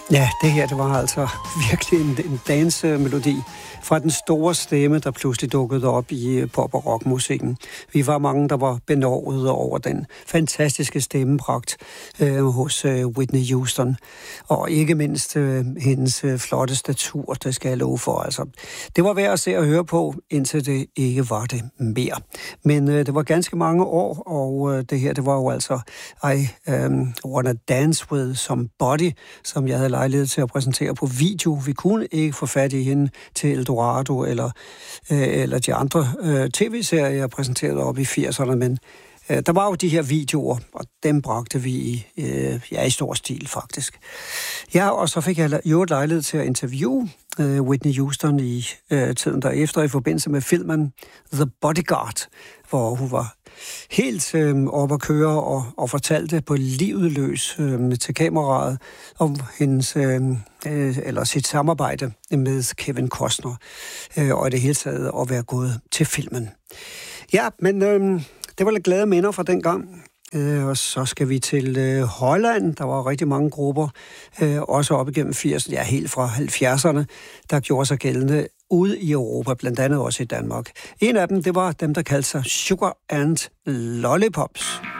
Ja, det her, det var altså virkelig en dansemelodi fra den store stemme, der pludselig dukkede op i pop- og rockmusikken. Vi var mange, der var benovet over den fantastiske stemmepragt hos Whitney Houston. Og ikke mindst hendes flotte statur, det skal jeg love for. Altså, det var værd at se og høre på, indtil det ikke var det mere. Men det var ganske mange år, og det her, det var jo altså I Wanna Dance With Somebody, som jeg havde lejlighed til at præsentere på video. Vi kunne ikke få fat i hende til Eldorado eller de andre tv-serier, jeg præsenterede op i 80'erne, men der var jo de her videoer, og dem bragte vi i stor stil faktisk. Ja, og så fik jeg jo et lejlighed til at interviewe Whitney Houston i tiden derefter i forbindelse med filmen The Bodyguard, hvor hun var helt oppe at køre og fortalte på livet løs til kameraet om hendes eller sit samarbejde med Kevin Costner og i det hele taget at være gået til filmen. Ja, men det var lidt glade minder fra den gang. Og så skal vi til Holland. Der var rigtig mange grupper, også op igennem 80'erne, ja helt fra 70'erne, der gjorde sig gældende ude i Europa, blandt andet også i Danmark. En af dem, det var dem, der kaldte sig Sugar and Lollipops.